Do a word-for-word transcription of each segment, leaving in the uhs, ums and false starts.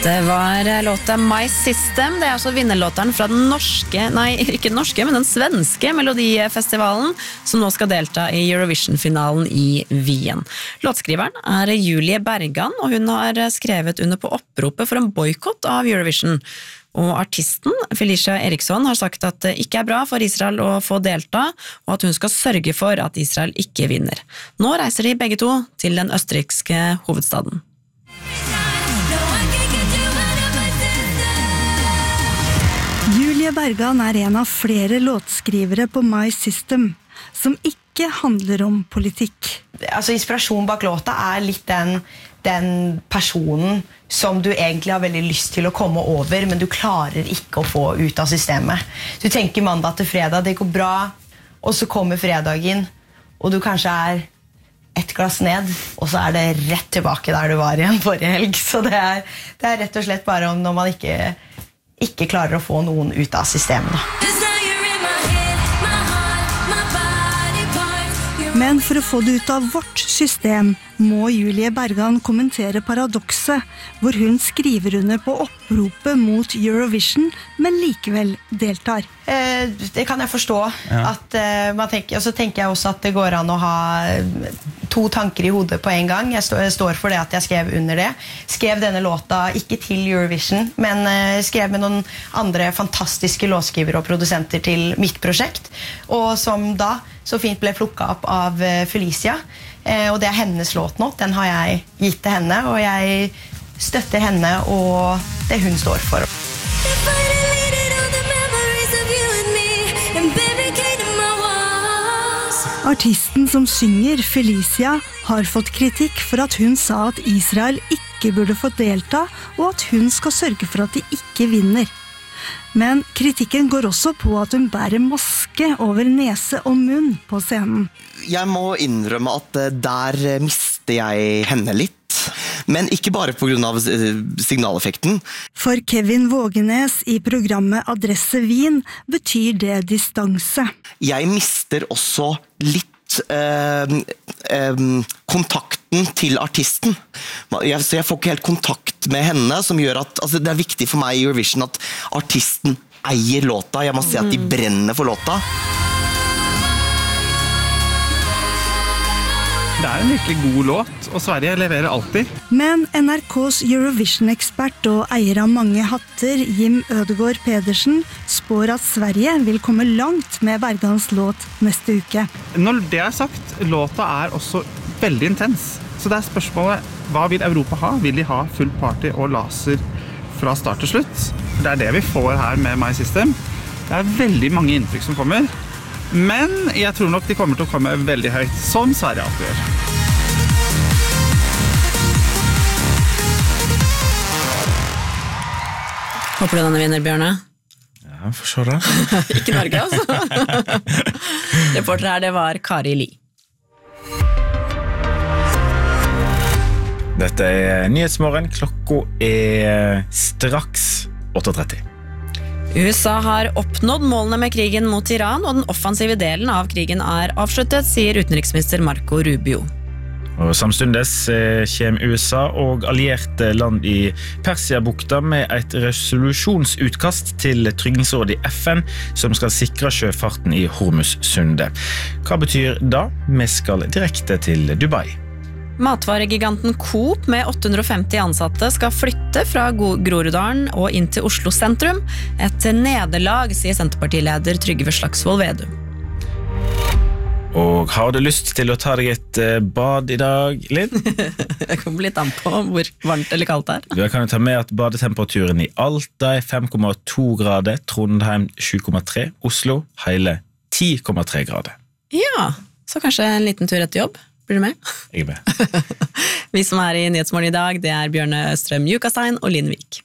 Det var låta My System. Det er altså vinnerlåteren fra den norske, nei, ikke den norske, men den svenske Melodifestivalen, som nå skal delta i Eurovision-finalen i Wien. Låtskriveren er Julie Bergan, og hun har skrevet under på oppropet for en boykott av Eurovision. Og artisten Felicia Eriksson har sagt at det ikke er bra for Israel å få delta, og at hun skal sørge for at Israel ikke vinner. Nå reiser de begge to til den østerrikske hovedstaden. Julie Bergan er en av flere låtskrivere på My System, som ikke handler om politikk. Altså, inspirasjonen bak låta er litt den, den personen som du egentlig har veldig lyst til å komme over, men du klarer ikke å få ut av systemet. Du tenker mandag til fredag, det går bra, og så kommer fredagen, og du kanskje er ett glass ned, og så er det rett tilbake der du var igjen forrige helg. Så det er, det er rett og slett bare om når man ikke ikke klarer å få noen ut av systemet. Men for å få det ut av vårt system må Julie Bergan kommentere paradokset, hvor hun skriver under på oppropet mot Eurovision, men likevel deltar. Eh, det kan jeg forstå. Ja. At, eh, man tenker, og så tenker jeg også at det går an å ha to tanker i hodet på en gang. Jeg, stå, jeg står for det at jeg skrev under det. Skrev denne låta ikke til Eurovision, men eh, skrev med noen andre fantastiske låtskrivere og produsenter til mitt prosjekt, og som da så fint ble plukket opp av Felicia. Eh, og det er hennes låt nå. Den har jeg gitt til henne, og jeg støtter henne og det hun står for. Artisten som synger, Felicia, har fått kritikk for at hun sa at Israel ikke burde få delta, og at hun skal sørge for at de ikke vinner. Men kritikken går også på at hun bærer maske over nese og munn på scenen. Jeg må innrømme at der mister jeg henne litt. Men ikke bare på grunn av signaleffekten. For Kevin Vågenes i programmet Adresse Wien betyr det distanse. Jeg mister også litt eh, eh, kontakten til artisten. Jeg, så jeg får ikke helt kontakt med henne, som gjør at altså, det er viktig for meg i Eurovision at artisten eier låta. Jeg må si at de brenner for låta. Det er en virkelig god låt, og Sverige leverer alltid. Men N R K's Eurovision-ekspert og eier av mange hatter, Jim Ødegård Pedersen, spår at Sverige vil komme langt med Bergans låt neste uke. Når det er sagt, låta er også veldig intens. Så det er spørsmålet, hva vil Europa ha? Vil de ha full party og laser fra start til slutt? Det er det vi får her med My System. Det er veldig mange inntrykk som kommer. Men jeg tror nok de kommer til å komme veldig høyt, som Sverige alltid gjør. Håper du denne vinner, Bjørne? Ja, for så da. Ikke Norge, altså. Reporter her, det var Kari Li. Dette er Nyhetsmorgen. Klokka er straks åtte tretti. U S A har oppnådd målene med krigen mot Iran, og den offensive delen av krigen er avsluttet, sier utenriksminister Marco Rubio. Og samstundes kommer U S A og allierte land i Persiabukta med et resolusjonsutkast til tryggingsrådet i F N som skal sikre sjøfarten i Hormuzsundet. Hva betyr da? Vi skal direkte til Dubai. Matvaregiganten Coop med åtte hundre og femti ansatte skal flytte fra Groruddalen og inn til Oslo sentrum. Et nederlag, sier Senterpartileder Trygve Slagsvold Vedum. Og har du lyst til å ta deg et bad i dag, Linn? Det kommer litt an på hvor varmt eller kaldt det er. Du kan jo ta med at badetemperaturen i Alta er fem komma to grader, Trondheim sju komma tre, Oslo hele ti komma tre grader. Ja, så kanskje en liten tur etter jobb. Blir du med? Jeg er med. Vi som er i Nyhetsmorgen i dag, det er Bjørne Strøm Jukastein og Linn Vik.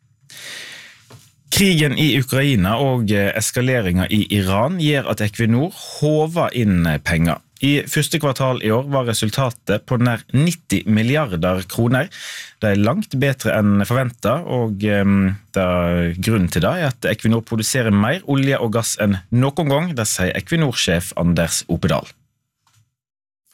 Krigen i Ukraina og eskaleringen i Iran gjør at Equinor håver inn penger. I første kvartal i år var resultatet på nær nitti milliarder kroner. Det er langt bedre enn forventet, og um, grunnen til det er at Equinor produserer mer olje og gass enn noen gang, det sier Equinor-sjef Anders Opedal.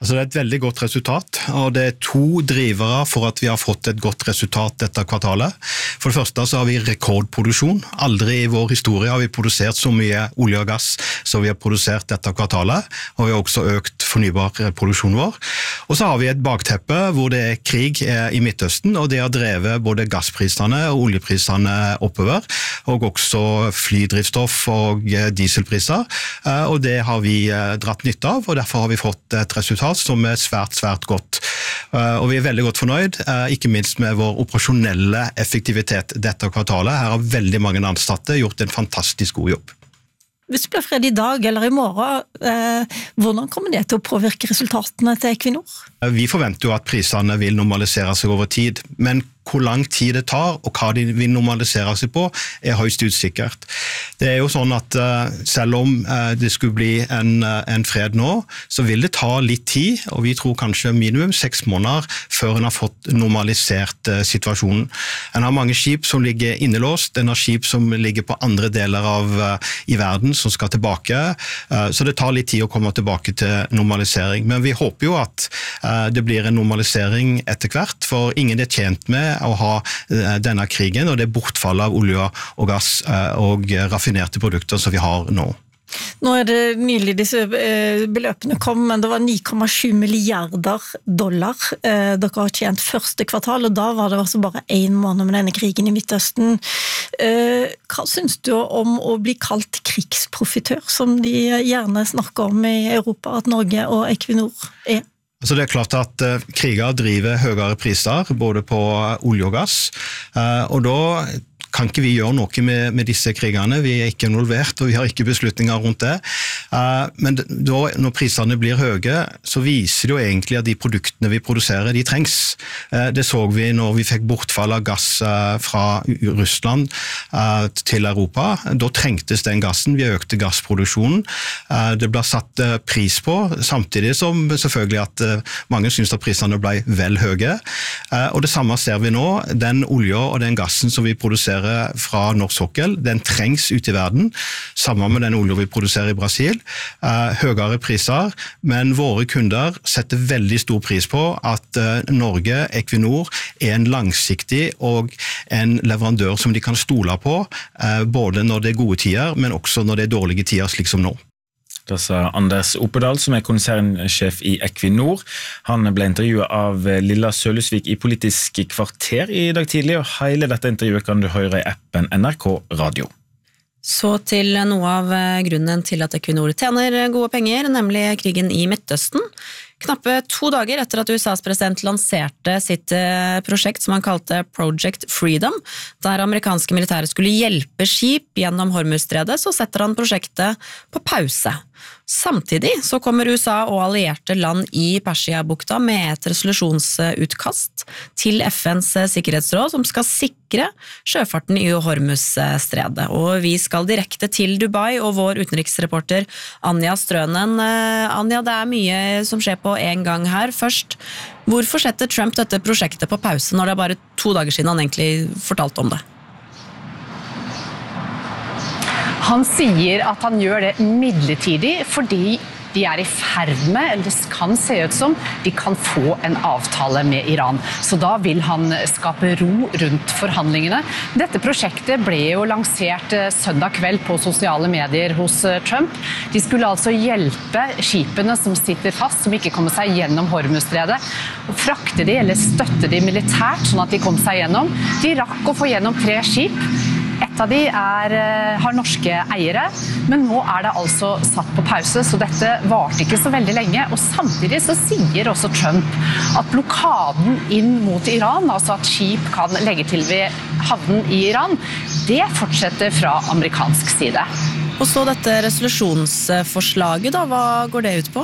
Altså det er et veldig godt resultat, og det er to drivere for at vi har fått et godt resultat dette kvartalet. For det første så har vi rekordproduksjon. Aldri i vår historie har vi produsert så mye olje og gass som vi har produsert dette kvartalet, og vi har også økt fornybar produksjon vår. Og så har vi et bakteppe hvor det er krig i Midtøsten, og det har drevet både gassprisene og oljeprisene oppover, og også flydrivstoff og dieselpriser, og det har vi dratt nytte av, og derfor har vi fått et resultat som er svært, svært godt. Og vi er veldig godt fornøyd, ikke minst med vår operasjonelle effektivitet dette kvartalet. Her har veldig mange ansatte gjort en fantastisk god jobb. Hvis det blir fred i dag eller i morgen, eh, hvordan kommer det til å påvirke resultatene til Equinor? Vi forventer jo at prisene vil normalisere seg over tid, men hvor lang tid det tar og hva de vil normalisere seg på er høyst usikkert. Det er jo sånn at uh, selv om uh, det skulle bli en, uh, en fred nå, så vil det ta litt tid, og vi tror kanskje minimum seks måneder før en har fått normalisert uh, situasjonen. En har mange skip som ligger innelåst, en har skip som ligger på andre deler av uh, i verden som skal tilbake, uh, så det tar litt tid å komme tilbake til normalisering. Men vi håper jo at uh, det blir en normalisering etter hvert, for ingen er tjent med å ha denne krigen og det bortfallet av olje og gass og raffinerte produkter som vi har nå. Nå er det nylig disse beløpene kom, men det var ni komma sju milliarder dollar dere har tjent første kvartal, og da var det altså bare en måned med denne krigen i Midtøsten. Hva synes du om å bli kalt krigsprofitør, som de gjerne snakker om i Europa, at Norge og Equinor er? Så det er klart at uh, kriger driver høyere priser, både på uh, olje og gass, uh, og da kan ikke vi gjøre noe med, med disse krigene. Vi er ikke involvert, og vi har ikke beslutninger rundt det. Uh, men da, når prisene blir høye, så viser det jo egentlig at de produktene vi produserer, de trengs. Uh, det så vi når vi fikk bortfall av gass uh, fra Russland uh, til Europa. Da trengtes den gassen. Vi økte gassproduksjonen. Uh, det ble satt uh, pris på, samtidig som selvfølgelig at uh, mange synes at prisene ble vel høye. Uh, og det samme ser vi nå. Den olje og den gassen som vi produserer fra norsk sokkel, den trengs ut i verden, sammen med den olje vi produserer i Brasil. Uh, høyere priser, men våre kunder setter veldig stor pris på at uh, Norge, Equinor, er en langsiktig og en leverandør som de kan stole på, uh, både når det er gode tider, men også når det er dårlige tider, slik som nå. Det sa Anders Opedal, som er konsernsjef i Equinor. Han ble intervjuet av Lilla Sølhusvik i Politisk kvarter i dag tidlig, og hele dette intervjuet kan du høre i appen N R K Radio. Så til noe av grunnen til at Equinor tjener gode penger, nemlig krigen i Midtøsten. Knappe to dager etter at U S A's president lanserte sitt prosjekt som han kalte Project Freedom, der amerikanske militære skulle hjelpe skip gjennom Hormuzstredet, så setter han prosjektet på pause. Samtidig så kommer U S A og allierte land i Persiabukta med et resolusjonsutkast til F N's sikkerhetsråd som skal sikre sjøfarten i Hormuzstredet. Og vi skal direkte til Dubai, og vår utenriksreporter Anja Strønen. Anja, det er mye som skjer på en gang her. Først, hvorfor setter Trump dette prosjektet på pause når det er bare to dager siden han egentlig fortalte om det? Han sier at han gjør det midlertidig fordi de er i ferd med, eller det kan se ut som, de kan få en avtale med Iran. Så da vil han skape ro rundt forhandlingene. Dette prosjektet ble jo lansert søndag kveld på sosiale medier hos Trump. De skulle altså hjelpe skipene som sitter fast, som ikke kommer seg gjennom Hormuzstredet, og frakte de eller støtte de militært, sånn at de kom seg gjennom. De rakk å få gjennom tre skip. Et av de er, har norske eiere, men nå er det altså satt på pause, så dette varte ikke så veldig lenge. Og samtidig så sier også Trump at blokaden inn mot Iran, altså at skip kan legge til ved havnen i Iran, det fortsetter fra amerikansk side. Og så dette resolusjonsforslaget da, hva går det ut på?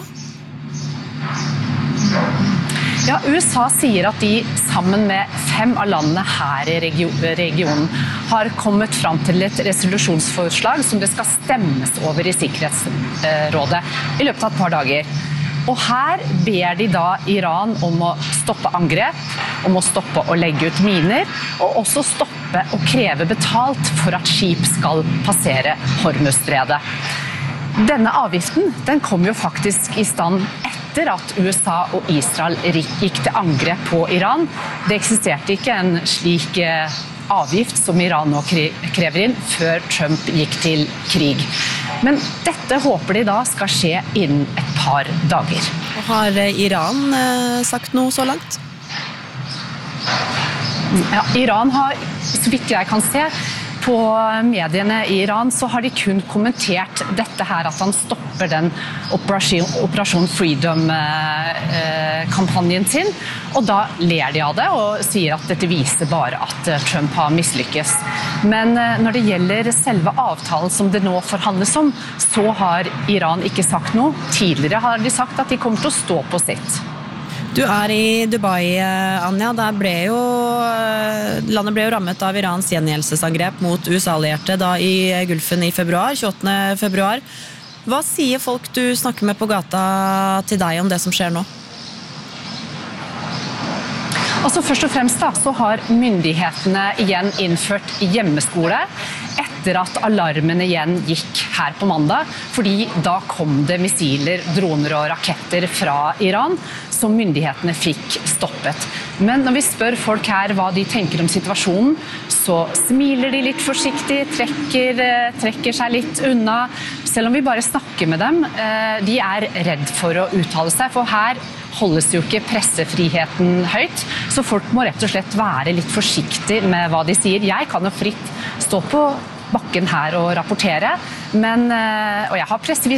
Ja, U S A sier at de sammen med fem av landene her i regionen har kommet fram til et resolusjonsforslag som det skal stemmes over i Sikkerhetsrådet i løpet av et par dager. Og her ber de da Iran om å stoppe angrep, om å stoppe å legge ut miner, og også stoppe å kreve betalt for at skip skal passere Hormuzstredet. Denne avgiften, den kom jo faktisk i stand etter etter at U S A og Israel gikk til angrep på Iran. Det eksisterte ikke en slik avgift som Iran nå krever inn før Trump gikk til krig. Men dette håper de da skal skje innen et par dager. Har Iran sagt noe så langt? Ja, Iran har, så vidt jeg kan se, på mediene i Iran så har de kun kommentert dette her at han stopper den Operation, Operation Freedom-kampanjen sin, og da ler de av det og sier at dette viser bare at Trump har mislykkes. Men når det gjelder selve avtalen som det nå forhandles om, så har Iran ikke sagt noe. Tidligere har de sagt at de kommer til å stå på sitt. Du er i Dubai, Anja. Der ble jo, landet ble jo rammet av Irans gjengjeldelsesangrep mot U S A-allierte da i Gulfen i februar, tjueåttende februar. Hva sier folk du snakker med på gata til deg om det som skjer nå? Altså først og fremst da, så har myndighetene igjen innført hjemmeskole etter at alarmene igjen gikk her på mandag, fordi da kom det missiler, droner og raketter fra Iran som myndighetene fikk stoppet. Men når vi spør folk her hva de tenker om situasjonen, så smiler de litt forsiktig, trekker, trekker seg litt unna, selv om vi bare snakker med dem. De er redd for å uttale seg, for her holdes jo ikke pressefriheten høyt, så folk må rett og slett være litt forsiktig med hva de sier. Jeg kan jo fritt stå på bakken her og rapportere, men, og jeg har pressevis